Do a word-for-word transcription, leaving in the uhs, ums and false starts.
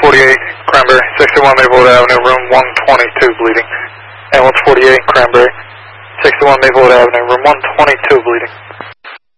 forty-eight, Cranberry, sixty-one Maplewood Avenue, room one twenty-two, bleeding. Ambulance forty-eight, Cranberry, sixty-one Maplewood Avenue, room one twenty-two, bleeding.